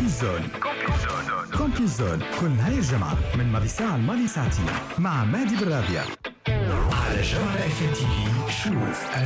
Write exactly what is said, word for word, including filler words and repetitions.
كومبيزول. كومبيزول كل هاي الجمعة من ماضي ساعة لماضي ساعتين مع مادي بالرابية على جمعة اف ام تي في. شوف